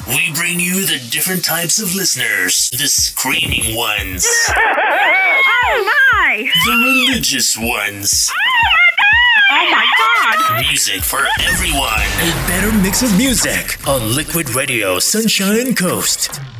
We bring you the different types of listeners. The screaming ones. Oh my! The religious ones. Oh my God! Music for everyone. A better mix of music on Liquid Radio Sunshine Coast.